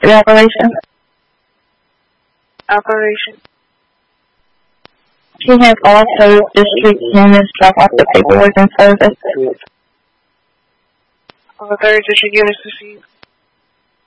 the operation? Operation. She has also district units drop off the paperwork and service. All the third district units received.